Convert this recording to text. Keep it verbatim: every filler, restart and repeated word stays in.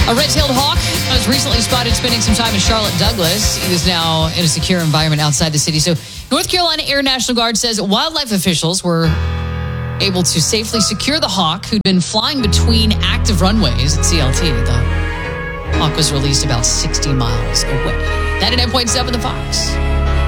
A red-tailed hawk was recently spotted spending some time in Charlotte Douglas. He is now in a secure environment outside the city. So North Carolina Air National Guard says wildlife officials were able to safely secure the hawk who'd been flying between active runways at C L T. The hawk was released about sixty miles away. ninety-nine point seven The Fox.